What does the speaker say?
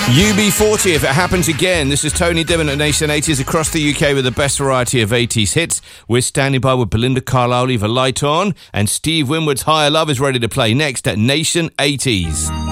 UB40, if it happens again. This is Tony Dimon at Nation 80s across the UK with the best variety of 80s hits. We're standing by with Belinda Carlisle, leave a light on, and Steve Winwood's Higher Love is ready to play next at Nation 80s.